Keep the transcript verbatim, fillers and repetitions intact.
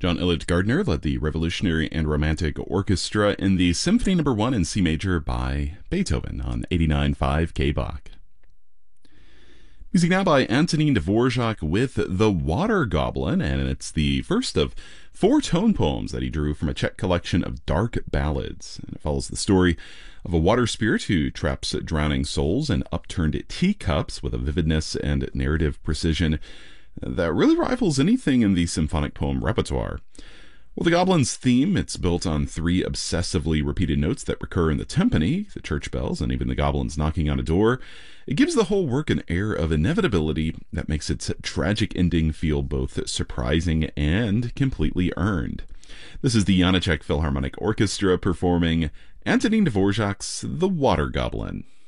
John Elliott Gardner led the Revolutionary and Romantic Orchestra in the Symphony Number one in C major by Beethoven on eighty-nine point five K Bach. Music now by Antonin Dvorak with The Water Goblin, and it's the first of four tone poems that he drew from a Czech collection of dark ballads. And it follows the story of a water spirit who traps drowning souls in upturned teacups with a vividness and narrative precision that really rivals anything in the symphonic poem repertoire. Well, the Goblin's theme, it's built on three obsessively repeated notes that recur in the timpani, the church bells, and even the goblins knocking on a door. It gives the whole work an air of inevitability that makes its tragic ending feel both surprising and completely earned. This is the Janáček Philharmonic Orchestra performing Antonin Dvorak's The Water Goblin.